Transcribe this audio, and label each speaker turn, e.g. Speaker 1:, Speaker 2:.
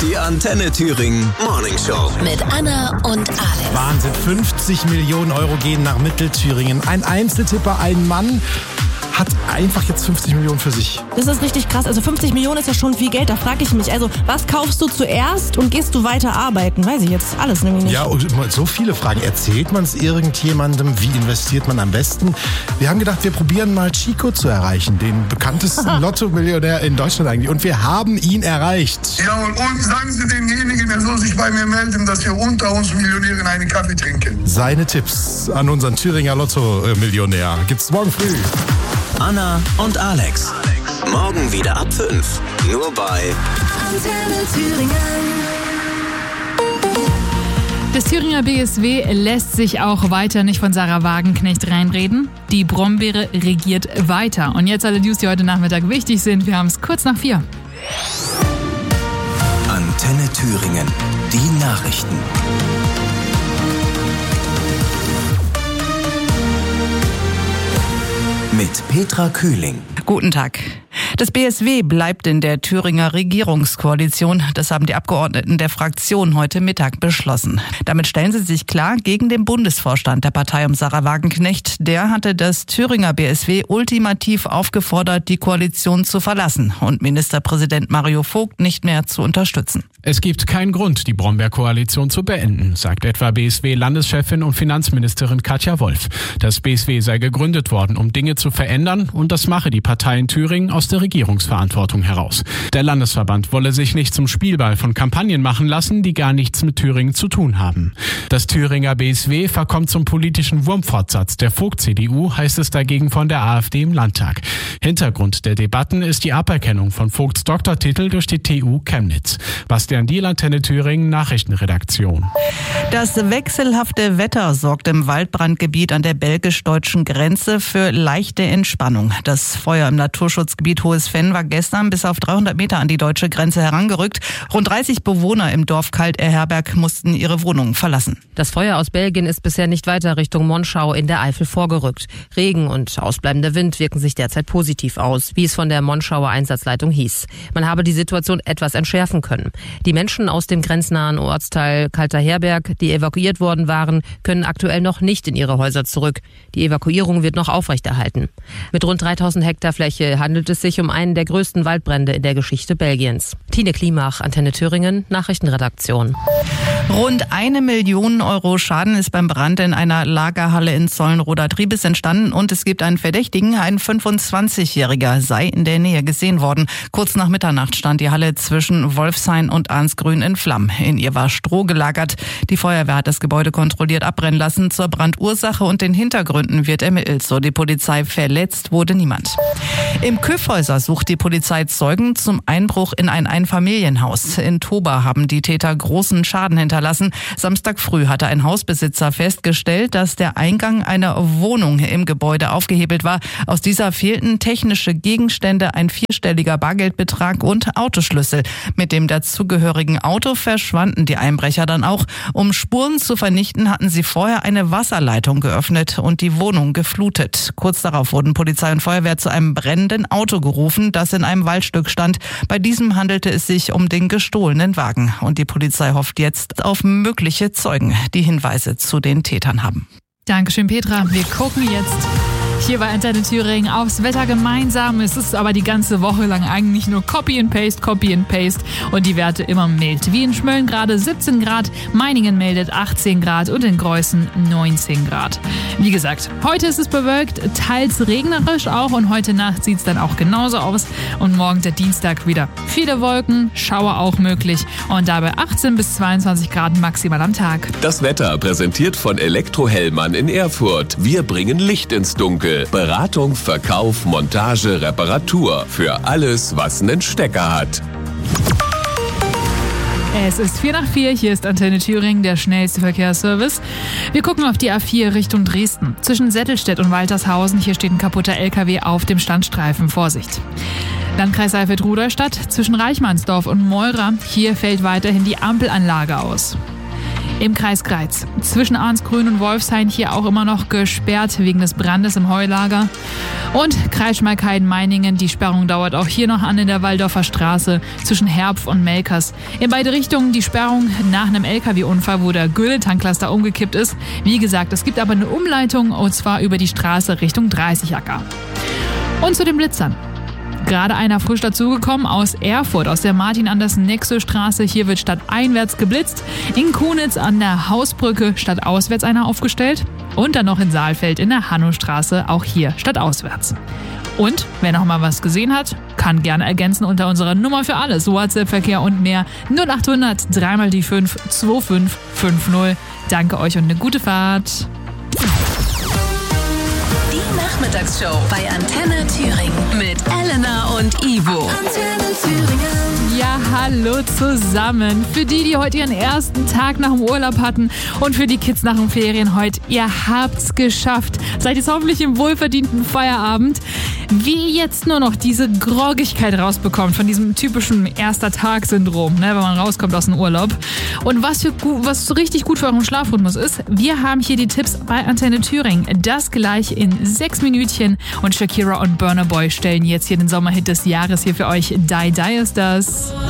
Speaker 1: Die Antenne Thüringen Morning Show.
Speaker 2: Mit Anna und Alex.
Speaker 3: Wahnsinn, 50 Millionen Euro gehen nach Mittelthüringen. Ein Einzeltipper, ein Mann, hat einfach jetzt 50 Millionen für sich.
Speaker 4: Das ist richtig krass. Also 50 Millionen ist ja schon viel Geld. Da frage ich mich, also was kaufst du zuerst und gehst du weiter arbeiten? Weiß ich jetzt alles nämlich nicht.
Speaker 3: Ja, und so viele Fragen. Erzählt man es irgendjemandem? Wie investiert man am besten? Wir haben gedacht, wir probieren mal Chico zu erreichen, den bekanntesten Lotto-Millionär in Deutschland eigentlich. Und wir haben ihn erreicht.
Speaker 5: Ja, und sagen Sie demjenigen, er soll sich bei mir melden, dass wir unter uns Millionären einen Kaffee trinken.
Speaker 3: Seine Tipps an unseren Thüringer Lotto-Millionär gibt's morgen früh.
Speaker 1: Anna und Alex. Morgen wieder ab 5. Nur bei
Speaker 2: Antenne Thüringen.
Speaker 6: Das Thüringer BSW lässt sich auch weiter nicht von Sarah Wagenknecht reinreden. Die Brombeere regiert weiter. Und jetzt alle News, die heute Nachmittag wichtig sind. Wir haben es kurz nach 4.
Speaker 1: Antenne Thüringen. Die Nachrichten. Mit Petra Kühling.
Speaker 7: Guten Tag. Das BSW bleibt in der Thüringer Regierungskoalition. Das haben die Abgeordneten der Fraktion heute Mittag beschlossen. Damit stellen sie sich klar gegen den Bundesvorstand der Partei um Sarah Wagenknecht. Der hatte das Thüringer BSW ultimativ aufgefordert, die Koalition zu verlassen und Ministerpräsident Mario Vogt nicht mehr zu unterstützen.
Speaker 8: Es gibt keinen Grund, die Brombeer-Koalition zu beenden, sagt etwa BSW-Landeschefin und Finanzministerin Katja Wolf. Das BSW sei gegründet worden, um Dinge zu verändern, und das mache die Partei in Thüringen aus der Regierungsverantwortung heraus. Der Landesverband wolle sich nicht zum Spielball von Kampagnen machen lassen, die gar nichts mit Thüringen zu tun haben. Das Thüringer BSW verkommt zum politischen Wurmfortsatz der Vogt-CDU, heißt es dagegen von der AfD im Landtag. Hintergrund der Debatten ist die Aberkennung von Vogts Doktortitel durch die TU Chemnitz. Bastian Diel, Antenne Thüringen, Nachrichtenredaktion.
Speaker 7: Das wechselhafte Wetter sorgt im Waldbrandgebiet an der belgisch-deutschen Grenze für leichte Entspannung. Das Feuer im Naturschutzgebiet Hohes Venn war gestern bis auf 300 Meter an die deutsche Grenze herangerückt. Rund 30 Bewohner im Dorf Kalterherberg mussten ihre Wohnungen verlassen.
Speaker 9: Das Feuer aus Belgien ist bisher nicht weiter Richtung Monschau in der Eifel vorgerückt. Regen und ausbleibender Wind wirken sich derzeit positiv aus, wie es von der Monschauer Einsatzleitung hieß. Man habe die Situation etwas entschärfen können. Die Menschen aus dem grenznahen Ortsteil Kalterherberg, die evakuiert worden waren, können aktuell noch nicht in ihre Häuser zurück. Die Evakuierung wird noch aufrechterhalten. Mit rund 3000 Hektar Fläche handelt es sich um einen der größten Waldbrände in der Geschichte Belgiens. Tine Klimach, Antenne Thüringen, Nachrichtenredaktion.
Speaker 7: Rund 1 Million Euro Schaden ist beim Brand in einer Lagerhalle in Zollenroda-Triebes entstanden und es gibt einen Verdächtigen. Ein 25-Jähriger sei in der Nähe gesehen worden. Kurz nach Mitternacht stand die Halle zwischen Wolfshain und Arnsgrün in Flammen. In ihr war Stroh gelagert. Die Feuerwehr hat das Gebäude kontrolliert abbrennen lassen. Zur Brandursache und den Hintergründen wird ermittelt, so die Polizei. Verletzt wurde niemand. Im Kyffhäuser sucht die Polizei Zeugen zum Einbruch in ein Einfamilienhaus. In Toba haben die Täter großen Schaden hinterlassen. Samstag früh hatte ein Hausbesitzer festgestellt, dass der Eingang einer Wohnung im Gebäude aufgehebelt war. Aus dieser fehlten technische Gegenstände, ein 4-stelliger Bargeldbetrag und Autoschlüssel. Mit dem dazugehörigen Auto verschwanden die Einbrecher dann auch. Um Spuren zu vernichten, hatten sie vorher eine Wasserleitung geöffnet und die Wohnung geflutet. Kurz darauf wurden Polizei und Feuerwehr zu einem brennenden Auto gerufen, das in einem Waldstück stand. Bei diesem handelte es sich um den gestohlenen Wagen. Und die Polizei hofft jetzt auf mögliche Zeugen, die Hinweise zu den Tätern haben.
Speaker 6: Dankeschön, Petra. Wir gucken jetzt hier bei Antenne Thüringen aufs Wetter gemeinsam. Es ist aber die ganze Woche lang eigentlich nur Copy and Paste und die Werte immer mild. Wie in Schmölln gerade 17 Grad, Meiningen meldet 18 Grad und in Greußen 19 Grad. Wie gesagt, heute ist es bewölkt, teils regnerisch auch und heute Nacht sieht es dann auch genauso aus und morgen der Dienstag wieder viele Wolken, Schauer auch möglich und dabei 18 bis 22 Grad maximal am Tag.
Speaker 10: Das Wetter präsentiert von Elektrohellmann in Erfurt. Wir bringen Licht ins Dunkel. Beratung, Verkauf, Montage, Reparatur. Für alles, was einen Stecker hat.
Speaker 6: Es ist 3:04, hier ist Antenne Thüringen, der schnellste Verkehrsservice. Wir gucken auf die A4 Richtung Dresden. Zwischen Settelstedt und Waltershausen, hier steht ein kaputter LKW auf dem Standstreifen. Vorsicht. Landkreis Saalfeld-Rudolstadt, zwischen Reichmannsdorf und Meura, hier fällt weiterhin die Ampelanlage aus. Im Kreis Greiz. Zwischen Arnsgrün und Wolfshain hier auch immer noch gesperrt wegen des Brandes im Heulager. Und Kreischmalk-Heiden-Meiningen, die Sperrung dauert auch hier noch an in der Waldorfer Straße zwischen Herpf und Melkers. In beide Richtungen die Sperrung nach einem LKW-Unfall, wo der Gülle-Tanklaster umgekippt ist. Wie gesagt, es gibt aber eine Umleitung und zwar über die Straße Richtung 30 Acker. Und zu den Blitzern. Gerade einer frisch dazugekommen aus Erfurt, aus der Martin-Andersen-Nexö-Straße. Hier wird stadteinwärts geblitzt. In Kunitz an der Hausbrücke stadtauswärts einer aufgestellt. Und dann noch in Saalfeld in der Hannostraße, auch hier stadtauswärts. Und wer noch mal was gesehen hat, kann gerne ergänzen unter unserer Nummer für alles. WhatsApp-Verkehr und mehr 0800 3 die 5 2550. Danke euch und eine gute Fahrt.
Speaker 2: Nachmittagsshow bei Antenne Thüringen mit Elena und Ivo. Antenne Thüringen.
Speaker 6: Ja, hallo zusammen. Für die heute ihren ersten Tag nach dem Urlaub hatten und für die Kids nach den Ferien heute, ihr habt's geschafft. Seid jetzt hoffentlich im wohlverdienten Feierabend. Wie ihr jetzt nur noch diese Groggigkeit rausbekommt von diesem typischen Erster-Tag-Syndrom, ne, wenn man rauskommt aus dem Urlaub. Und was so richtig gut für euren Schlafrhythmus ist, wir haben hier die Tipps bei Antenne Thüringen. Das gleich in 6 Minütchen. Und Shakira und Burna Boy stellen jetzt hier den Sommerhit des Jahres hier für euch. Die Die ist das.